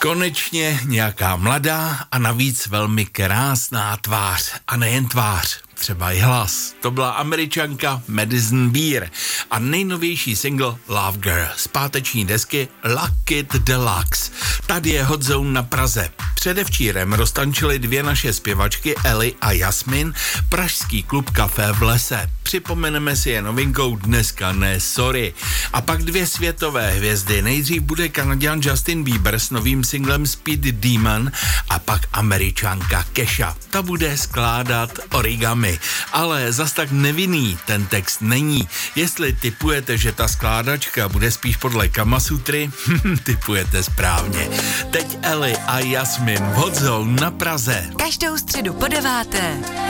Konečně nějaká mladá a navíc velmi krásná tvář. A nejen tvář, třeba i hlas. To byla Američanka Madison Beer a nejnovější single Love Girl z páteční desky Luck It Deluxe. Tady je Hot Zone na Praze. Předevčírem roztančily dvě naše zpěvačky Eli a Jasmin pražský klub Café v lese. Připomeneme si je novinkou Dneska ne sorry. A pak dvě světové hvězdy. Nejdřív bude Kanaďan Justin Bieber s novým singlem Speed Demon a pak Američanka Kesha. Ta bude skládat origami. Ale zas tak nevinný ten text není. Jestli tipujete, že ta skládačka bude spíš podle Kamasutry, tipujete správně. Teď Eli a Jasmin v Hot Zone na Praze. Každou středu po 9.